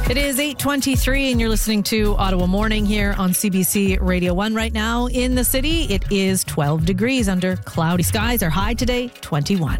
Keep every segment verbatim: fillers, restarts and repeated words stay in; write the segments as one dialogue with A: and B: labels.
A: It is eight twenty-three and you're listening to Ottawa Morning here on C B C Radio one. Right now in the city, it is twelve degrees under cloudy skies. Our high today, twenty-one.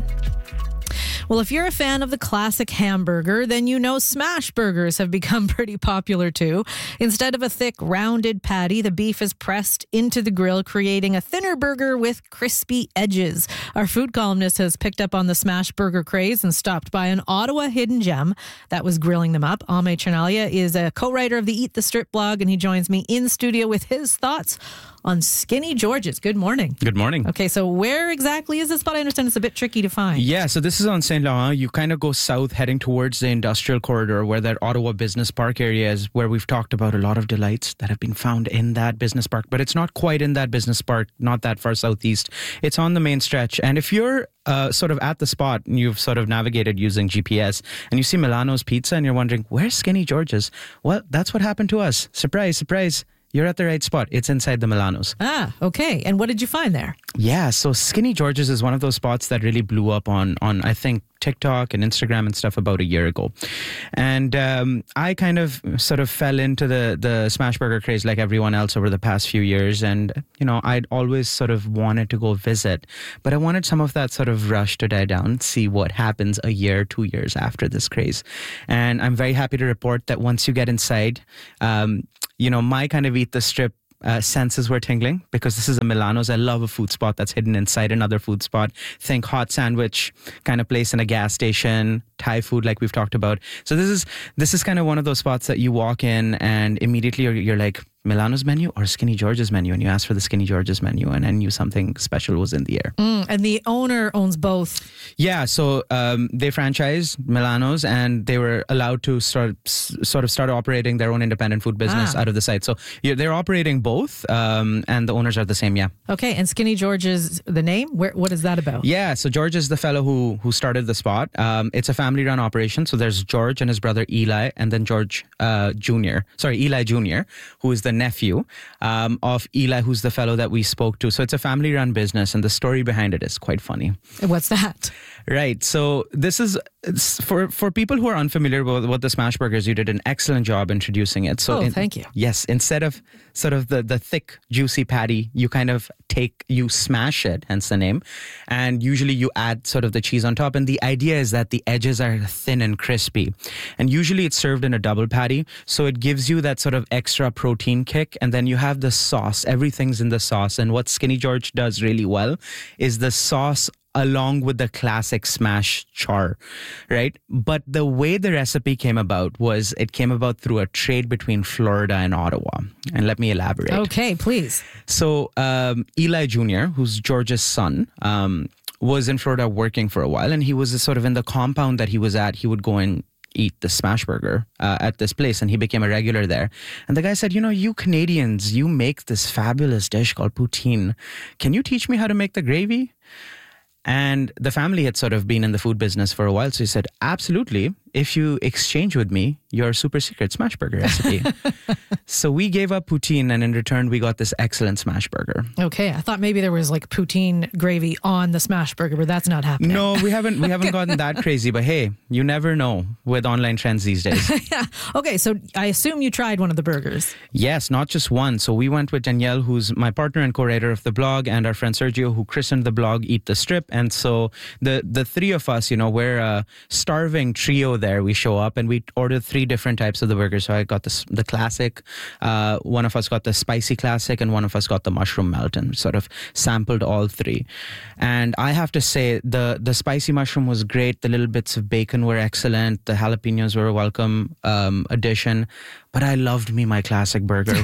A: Well, if you're a fan of the classic hamburger, then you know smash burgers have become pretty popular too. Instead of a thick, rounded patty, the beef is pressed into the grill, creating a thinner burger with crispy edges. Our food columnist has picked up on the smash burger craze and stopped by an Ottawa hidden gem that was grilling them up. Ame Chernalia is a co-writer of the Eat the Strip blog, and he joins me in studio with his thoughts on Skinny George's. Good morning.
B: Good morning.
A: Okay, so where exactly is this spot? I understand it's a bit tricky to find.
B: Yeah, so this is on Saint Laurent. You kind of go south heading towards the industrial corridor where that Ottawa Business Park area is, where we've talked about a lot of delights that have been found in that business park. But it's not quite in that business park, not that far southeast. It's on the main stretch. And if you're uh, sort of at the spot and you've sort of navigated using G P S and you see Milano's Pizza and you're wondering, where's Skinny George's? Well, that's what happened to us. Surprise, surprise. You're at the right spot. It's inside the Milanos.
A: Ah, okay. And what did you find there?
B: Yeah, so Skinny George's is one of those spots that really blew up on, on I think, TikTok and Instagram and stuff about a year ago. And um, I kind of sort of fell into the, the smash burger craze like everyone else over the past few years. And, you know, I'd always sort of wanted to go visit. But I wanted some of that sort of rush to die down, see what happens a year, two years after this craze. And I'm very happy to report that once you get inside, um, you know, my kind of Eat the Strip Uh, senses were tingling because this is a Milano's. I love a food spot that's hidden inside another food spot. Think hot sandwich kind of place in a gas station, Thai food like we've talked about. So this is this is kind of one of those spots that you walk in and immediately you're, you're like, Milano's menu or Skinny George's menu? And you ask for the Skinny George's menu and I knew something special was in the air.
A: Mm, and the owner owns both.
B: Yeah, so um, they franchised Milano's and they were allowed to start sort of start operating their own independent food business
A: ah.
B: out of the site. So yeah, they're operating both um, and the owners are the same, yeah.
A: Okay, and Skinny George's, the name? Where, what is that about?
B: Yeah, so George is the fellow who who started the spot. Um, it's a family-run operation. So there's George and his brother Eli and then George uh, Junior Sorry, Eli Junior, who is the nephew um, of Eli, who's the fellow that we spoke to. So it's a family-run business and the story behind it is quite funny.
A: What's that?
B: Right. So this is, for for people who are unfamiliar with what the smash burgers, you did an excellent job introducing it. So
A: oh,
B: in,
A: thank you.
B: Yes. Instead of sort of the, the thick, juicy patty, you kind of take, you smash it, hence the name. And usually you add sort of the cheese on top. And the idea is that the edges are thin and crispy. And usually it's served in a double patty. So it gives you that sort of extra protein kick. And then you have the sauce. Everything's in the sauce. And what Skinny George does really well is the sauce along with the classic smash char, right? But the way the recipe came about was it came about through a trade between Florida and Ottawa. And let me elaborate.
A: Okay, please.
B: So um, Eli Junior, who's George's son, um, was in Florida working for a while. And he was sort of in the compound that he was at. He would go and eat the smash burger uh, at this place, and he became a regular there. And the guy said, you know, you Canadians, you make this fabulous dish called poutine. Can you teach me how to make the gravy? And the family had sort of been in the food business for a while. So he said, absolutely. If you exchange with me your super secret smash burger recipe. So we gave up poutine and in return we got this excellent smash burger.
A: Okay, I thought maybe there was like poutine gravy on the smash burger, but that's not happening.
B: No, we haven't we haven't gotten that crazy. But hey, you never know with online trends these days.
A: Yeah. Okay, so I assume you tried one of the burgers.
B: Yes, not just one. So we went with Danielle, who's my partner and co-writer of the blog, and our friend Sergio, who christened the blog Eat the Strip. And so the, the three of us, you know, we're a starving trio there. We show up and we ordered three different types of the burger. So I got the, the classic, uh, one of us got the spicy classic, and one of us got the mushroom melt, and sort of sampled all three. And I have to say, the, the spicy mushroom was great. The little bits of bacon were excellent. The jalapenos were a welcome um, addition. But I loved me my classic burger.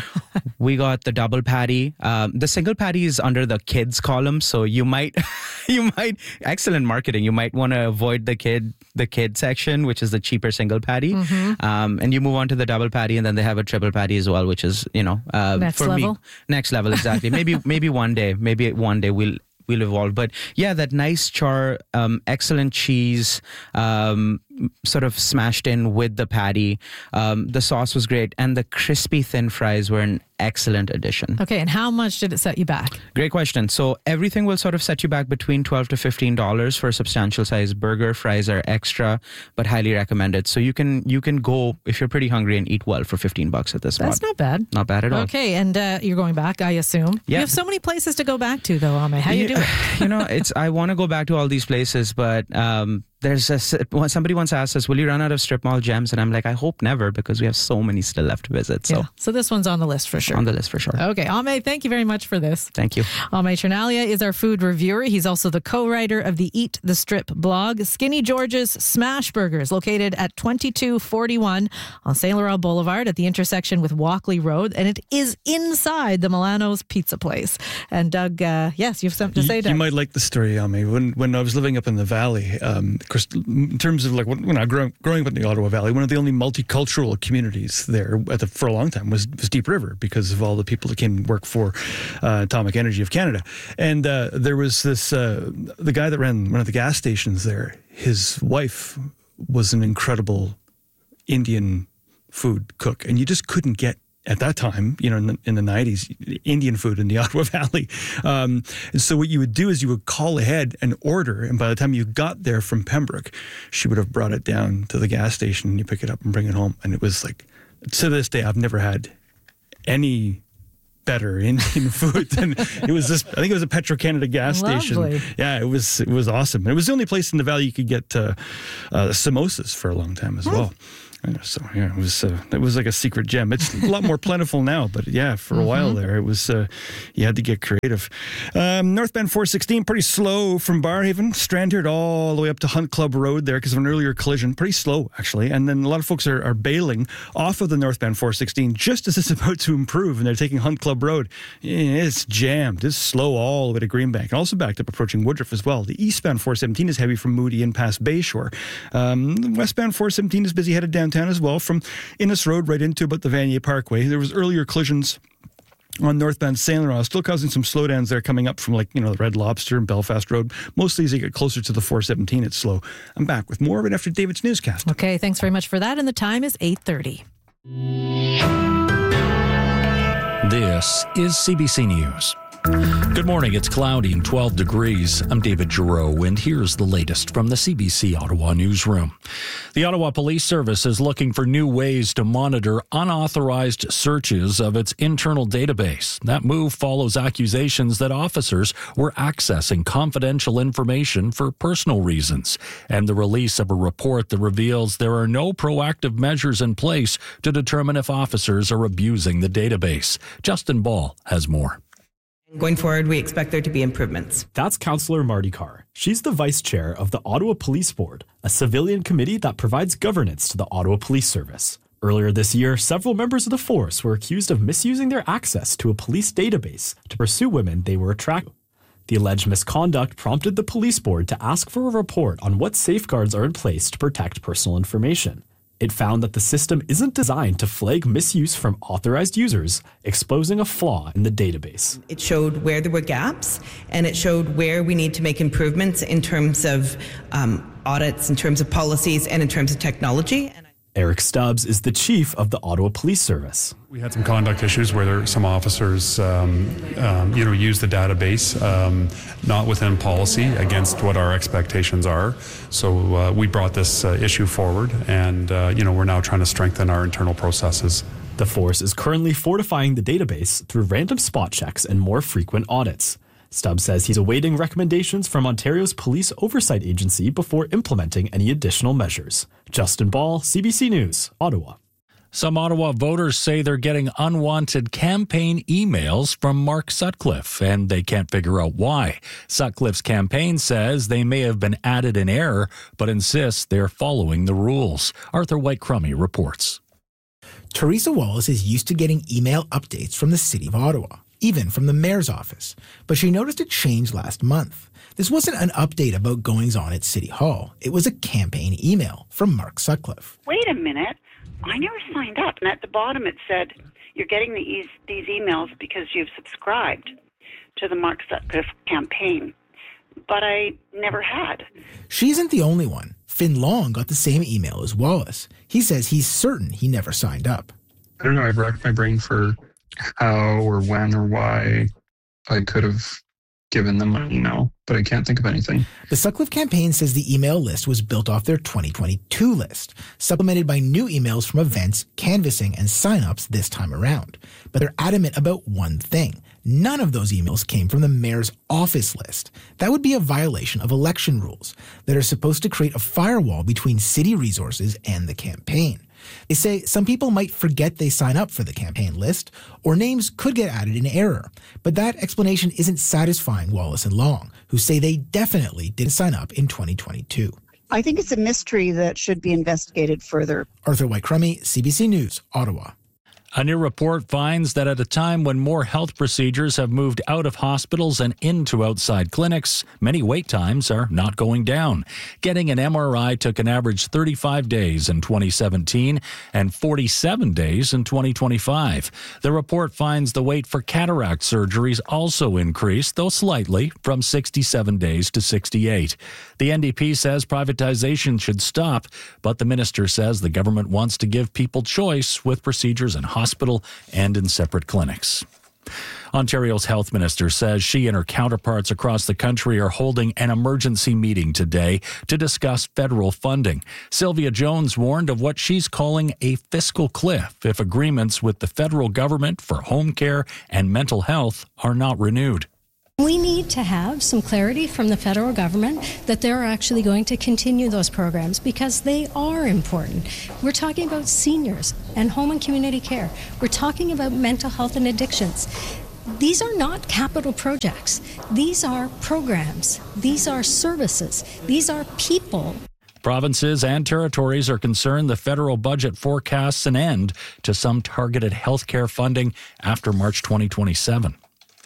B: We got the double patty. Um, the single patty is under the kids column, so you might, you might excellent marketing. You might want to avoid the kid, the kid section, which is the cheaper single patty, mm-hmm. um, and you move on to the double patty, and then they have a triple patty as well, which is you know uh,
A: next
B: for
A: level.
B: me next level exactly. maybe maybe one day, maybe one day we'll. We'll evolve. But yeah, that nice char, um, excellent cheese, um, sort of smashed in with the patty. Um, the sauce was great, and the crispy thin fries were an excellent addition.
A: Okay, and how much did it set you back?
B: Great question. So everything will sort of set you back between twelve to fifteen dollars for a substantial size burger. Fries are extra, but highly recommended. So you can you can go if you're pretty hungry and eat well for fifteen bucks at this spot.
A: That's not bad.
B: Not bad at all.
A: Okay, and uh, you're going back, I assume.
B: Yeah.
A: You have so many places to go back to, though, Ame. How you do it?
B: You know, it's I want to go back to all these places, but um, there's a, somebody once asked us, will you run out of strip mall gems? And I'm like, I hope never, because we have so many still left to visit. So,
A: yeah. So this one's on the list for sure.
B: On the list for sure.
A: Okay, Ame, thank you very much for this.
B: Thank you.
A: Ame Chernalia is our food reviewer. He's also the co-writer of the Eat the Strip blog. Skinny George's Smash Burgers, located at twenty-two forty-one on Saint Laurent Boulevard at the intersection with Walkley Road, and it is inside the Milano's Pizza Place. And Doug, uh, yes, you have something to say, Doug.
C: You might like the story, Ame. When when I was living up in the valley, um, of course, in terms of like when, when I grew growing up in the Ottawa Valley, one of the only multicultural communities there at the, for a long time was, was Deep River, because of all the people that came to work for uh, Atomic Energy of Canada. And uh, there was this uh, the guy that ran one of the gas stations there. His wife was an incredible Indian food cook, and you just couldn't get, at that time, you know, in the, in the nineties, Indian food in the Ottawa Valley. Um, and so what you would do is you would call ahead and order, and by the time you got there from Pembroke, she would have brought it down to the gas station, and you pick it up and bring it home. And it was like, to this day, I've never had any better Indian food than it was this. I think it was a Petro-Canada gas
A: Lovely.
C: station. Yeah, it was it was awesome. And it was the only place in the valley you could get uh, uh, samosas for a long time as well. So yeah, it was uh, it was like a secret gem. It's a lot more plentiful now, but yeah, for a mm-hmm. while there, it was uh, you had to get creative. Um, northbound four sixteen, pretty slow from Barrhaven, Strandherd all the way up to Hunt Club Road there because of an earlier collision. Pretty slow actually, and then a lot of folks are, are bailing off of the northbound four sixteen just as it's about to improve, and they're taking Hunt Club Road. Yeah, it's jammed. It's slow all the way to Greenbank, and also backed up approaching Woodruff as well. The eastbound four seventeen is heavy from Moody and past Bayshore. Um, the westbound four seventeen is busy headed downtown as well from Innes Road right into about the Vanier Parkway. There was earlier collisions on northbound Saint Laurent, still causing some slowdowns there coming up from like, you know, the Red Lobster and Belfast Road. Mostly as you get closer to the four seventeen, it's slow. I'm back with more right after David's newscast.
A: Okay, thanks very much for that. And the time is eight thirty.
D: This is C B C News. Good morning. It's cloudy and twelve degrees. I'm David Giroux, and here's the latest from the C B C Ottawa newsroom. The Ottawa Police Service is looking for new ways to monitor unauthorized searches of its internal database. That move follows accusations that officers were accessing confidential information for personal reasons, and the release of a report that reveals there are no proactive measures in place to determine if officers are abusing the database. Justin Ball has more.
E: Going forward, we expect there to be improvements.
F: That's Councillor Marty Carr. She's the vice chair of the Ottawa Police Board, a civilian committee that provides governance to the Ottawa Police Service. Earlier this year, several members of the force were accused of misusing their access to a police database to pursue women they were attracted to. The alleged misconduct prompted the police board to ask for a report on what safeguards are in place to protect personal information. It found that the system isn't designed to flag misuse from authorized users, exposing a flaw in the database.
E: It showed where there were gaps, and it showed where we need to make improvements in terms of um, audits, in terms of policies, and in terms of technology.
F: Eric Stubbs is the chief of the Ottawa Police Service.
G: We had some conduct issues where there, some officers, um, um, you know, used the database um, not within policy against what our expectations are. So uh, we brought this uh, issue forward, and uh, you know, we're now trying to strengthen our internal processes.
F: The force is currently fortifying the database through random spot checks and more frequent audits. Stubbs says he's awaiting recommendations from Ontario's Police Oversight Agency before implementing any additional measures. Justin Ball, C B C News, Ottawa.
D: Some Ottawa voters say they're getting unwanted campaign emails from Mark Sutcliffe, and they can't figure out why. Sutcliffe's campaign says they may have been added in error, but insists they're following the rules. Arthur White-Crummy reports.
H: Teresa Wallace is used to getting email updates from the City of Ottawa, even from the mayor's office, but she noticed a change last month. This wasn't an update about goings-on at City Hall. It was a campaign email from Mark Sutcliffe.
I: Wait a minute. I never signed up. And at the bottom it said, you're getting these, these emails because you've subscribed to the Mark Sutcliffe campaign. But I never had.
H: She isn't the only one. Finn Long got the same email as Wallace. He says he's certain he never signed up.
J: I don't know. I've racked my brain for how or when or why I could have given them my email, but I can't think of anything.
H: The Sutcliffe campaign says the email list was built off their twenty twenty-two list, supplemented by new emails from events, canvassing, and signups this time around. But they're adamant about one thing. None of those emails came from the mayor's office list. That would be a violation of election rules that are supposed to create a firewall between city resources and the campaign. They say some people might forget they sign up for the campaign list, or names could get added in error. But that explanation isn't satisfying Wallace and Long, who say they definitely didn't sign up in twenty twenty-two.
K: I think it's a mystery that should be investigated further.
H: Arthur White-Crummey, C B C News, Ottawa.
D: A new report finds that at a time when more health procedures have moved out of hospitals and into outside clinics, many wait times are not going down. Getting an M R I took an average thirty-five days in twenty seventeen and forty-seven days in twenty twenty-five. The report finds the wait for cataract surgeries also increased, though slightly, from sixty-seven days to sixty-eight. The N D P says privatization should stop, but the minister says the government wants to give people choice with procedures in hospitals. hospital and in separate clinics. Ontario's health minister says she and her counterparts across the country are holding an emergency meeting today to discuss federal funding. Sylvia Jones warned of what she's calling a fiscal cliff if agreements with the federal government for home care and mental health are not renewed.
L: We need to have some clarity from the federal government that they're actually going to continue those programs because they are important. We're talking about seniors and home and community care. We're talking about mental health and addictions. These are not capital projects. These are programs. These are services. These are people.
D: Provinces and territories are concerned the federal budget forecasts an end to some targeted health care funding after March twenty twenty-seven.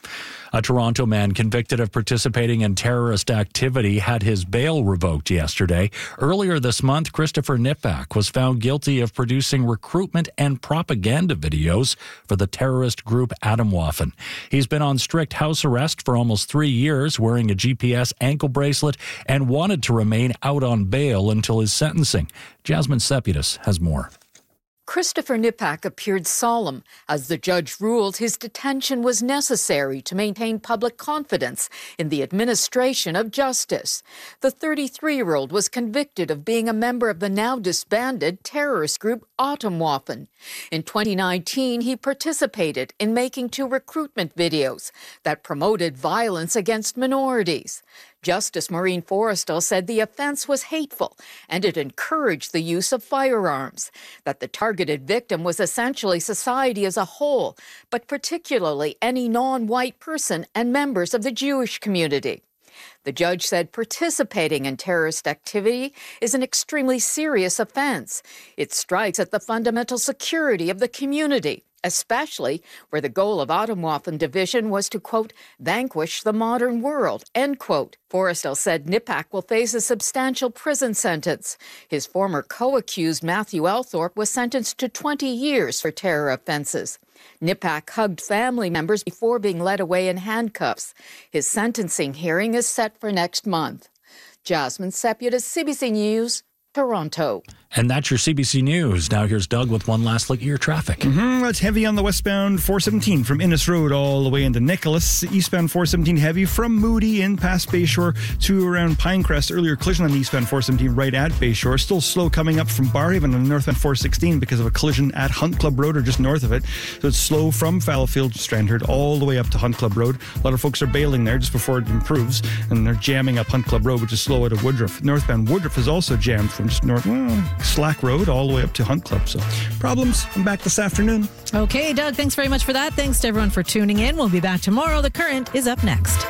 D: A Toronto man convicted of participating in terrorist activity had his bail revoked yesterday. Earlier this month, Christopher Nipak was found guilty of producing recruitment and propaganda videos for the terrorist group Atomwaffen. He's been on strict house arrest for almost three years, wearing a G P S ankle bracelet, and wanted to remain out on bail until his sentencing. Jasmine Sepidas has more.
M: Christopher Nipak appeared solemn as the judge ruled his detention was necessary to maintain public confidence in the administration of justice. The thirty-three-year-old was convicted of being a member of the now disbanded terrorist group Atomwaffen. In twenty nineteen, he participated in making two recruitment videos that promoted violence against minorities. Justice Maureen Forrestal said the offense was hateful and it encouraged the use of firearms, that the targeted victim was essentially society as a whole, but particularly any non-white person and members of the Jewish community. The judge said participating in terrorist activity is an extremely serious offense. It strikes at the fundamental security of the community, especially where the goal of Atomwaffen division was to, quote, vanquish the modern world, end quote. Forrestal said Nipak will face a substantial prison sentence. His former co-accused Matthew Althorpe was sentenced to twenty years for terror offenses. Nipak hugged family members before being led away in handcuffs. His sentencing hearing is set for next month. Jasmine Sepidas, C B C News, Toronto.
D: And that's your C B C News. Now here's Doug with one last look at your traffic.
C: Mm-hmm. It's heavy on the westbound four seventeen from Innes Road all the way into Nicholas. Eastbound four seventeen heavy from Moody in past Bayshore to around Pinecrest. Earlier collision on the eastbound four seventeen right at Bayshore. Still slow coming up from Barhaven on the northbound four sixteen because of a collision at Hunt Club Road or just north of it. So it's slow from Fallowfield to Strandherd all the way up to Hunt Club Road. A lot of folks are bailing there just before it improves, and they're jamming up Hunt Club Road, which is slow out of Woodruff. Northbound Woodruff is also jammed from just north well, Slack Road all the way up to Hunt Club. So problems. I'm back this afternoon.
A: Okay, Doug, thanks very much for that. Thanks to everyone for tuning in. We'll be back tomorrow. The Current is up next.